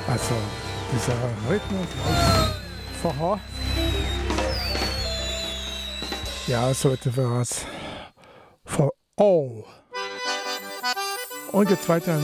Also dieser Rhythmus aus vorher. Ja, so etwas for all. Und jetzt weiter